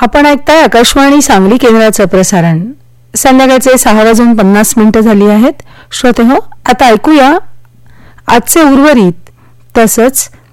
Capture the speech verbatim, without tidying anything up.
आपण ऐकताय आकाशवाणी सांगली केंद्राचं प्रसारण. संध्याकाळचे सहा वाजून पन्नास मिनिटं झाली आहेत. श्रोते हो, आता ऐकूया आजचे उर्वरित तसंच